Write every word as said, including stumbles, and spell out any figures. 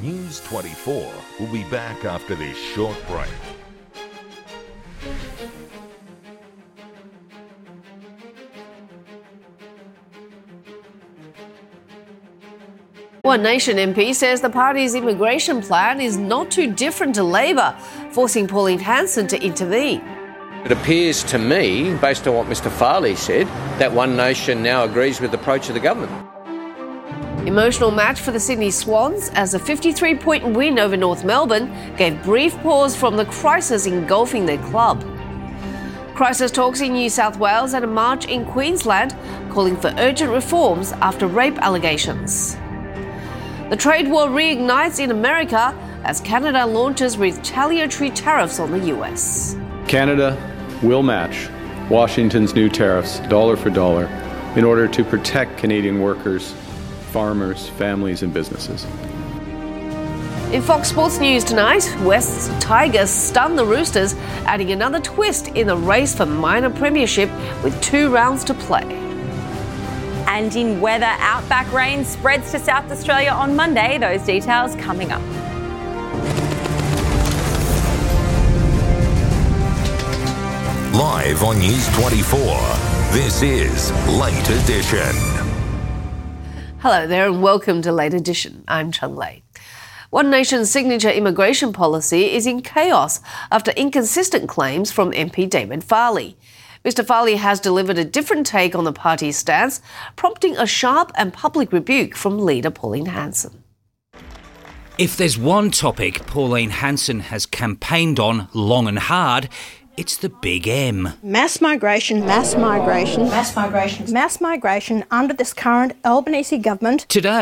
News twenty-four will be back after this short break. One Nation M P says the party's immigration plan is not too different to Labor, forcing Pauline Hanson to intervene. It appears to me, based on what Mr Farley said, that One Nation now agrees with the approach of the government. Emotional match for the Sydney Swans as a fifty-three point win over North Melbourne gave brief pause from the crisis engulfing their club. Crisis talks in New South Wales and a march in Queensland calling for urgent reforms after rape allegations. The trade war reignites in America as Canada launches retaliatory tariffs on the U S. Canada will match Washington's new tariffs dollar for dollar in order to protect Canadian workers, farmers, families and businesses. In Fox Sports News tonight, West's Tigers stun the Roosters, adding another twist in the race for minor premiership with two rounds to play. And in weather, outback rain spreads to South Australia on Monday. Those details coming up. Live on News twenty-four, this is Late Edition. Hello there and welcome to Late Edition. I'm Chung Lei. One Nation's signature immigration policy is in chaos after inconsistent claims from M P David Farley. Mr Farley has delivered a different take on the party's stance, prompting a sharp and public rebuke from leader Pauline Hanson. If there's one topic Pauline Hanson has campaigned on long and hard, it's the big M. Mass migration, mass migration, mass migration, mass migration under this current Albanese government. Today,